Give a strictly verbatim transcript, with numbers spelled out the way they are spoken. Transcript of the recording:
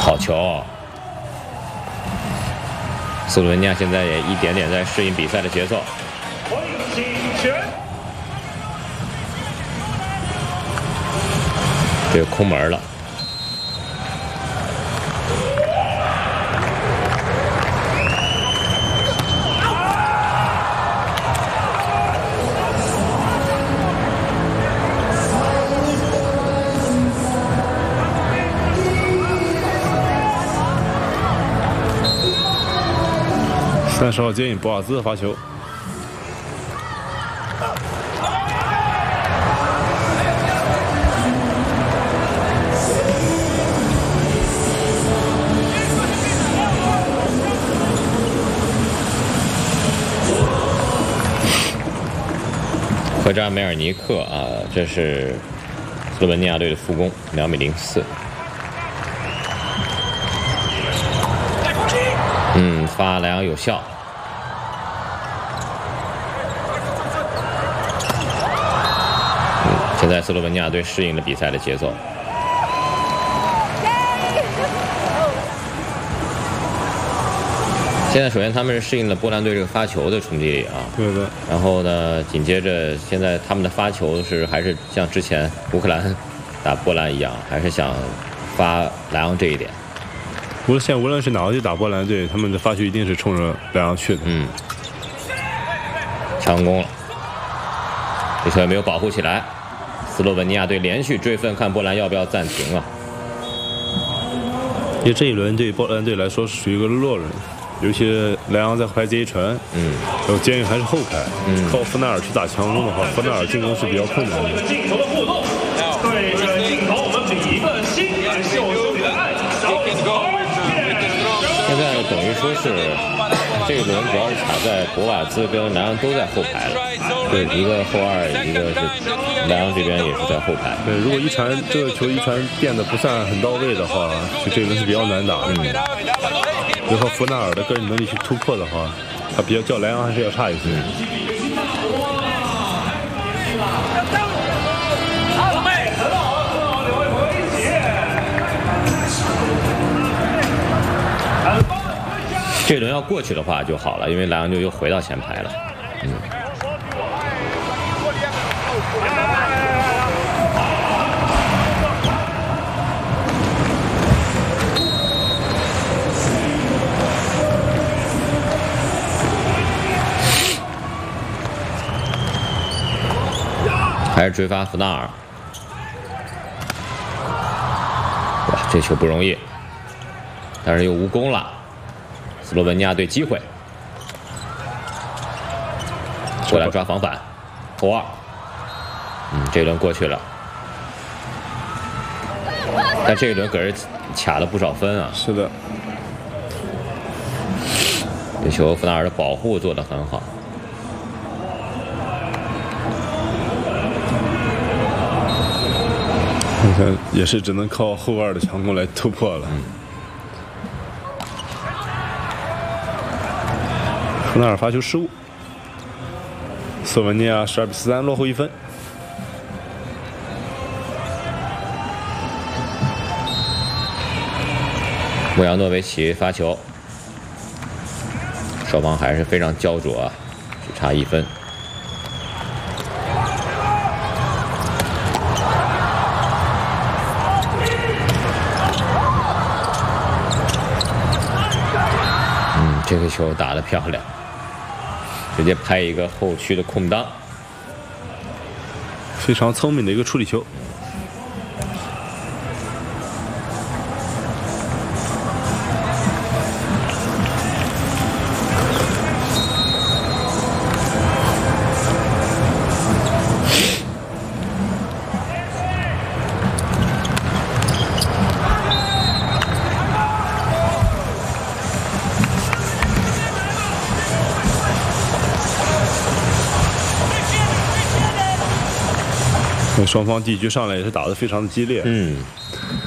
好球！斯洛文尼亚现在也一点点在适应比赛的节奏。这个空门了。 三十号接应博瓦兹发球。 科扎梅尔尼克啊，这是斯洛文尼亚队的副攻，两米零四。嗯，发莱昂有效。嗯，现在斯洛文尼亚队适应了比赛的节奏。 现在首先他们是适应了波兰队这个发球的冲击力啊， 对的。 然后呢，紧接着现在他们的发球是还是像之前乌克兰打波兰一样，还是想发莱昂这一点。 无论现在无论是哪个队打波兰队，他们的发球一定是冲着莱昂去的。 嗯，强攻了，这球也没有保护起来。斯洛文尼亚队连续追分，看波兰要不要暂停啊？ 因为这一轮对波兰队来说是属于一个弱轮。 尤其莱昂在后排接一传， 嗯， 然后监狱还是后排， 嗯， 靠弗纳尔去打强攻的话，弗纳尔进攻是比较困难的。 镜头的互动，对着镜头，我们比一个心，来秀出你的爱。 现在等于说是这一轮主要是卡在博瓦兹跟莱昂都在后排了，对，一个后二，一个是莱昂这边也是在后排。 对，如果一传这个球一传变得不算很到位的话，就这一轮是比较难打的。嗯。 就靠弗纳尔的个人能力去突破的话，他比较较莱昂还是要差一些。 这轮要过去的话就好了，因为莱昂就又回到前排了。嗯。 还是追发弗纳尔，哇，这球不容易，但是又无功了。斯洛文尼亚队机会，过来抓防反，后二，嗯，这一轮过去了，但这一轮可是卡了不少分啊。 是的， 这球弗纳尔的保护做得很好。 你看，也是只能靠后二的强攻来突破了。 嗯、 弗纳尔发球失误，斯洛文尼亚十二比十三落后一分。 穆扬诺维奇发球，双方还是非常焦灼啊，只差一分。 这个球打得漂亮，直接拍一个后区的空当， 非常聪明的一个处理球。双方第一局上来也是打得非常的激烈， 嗯，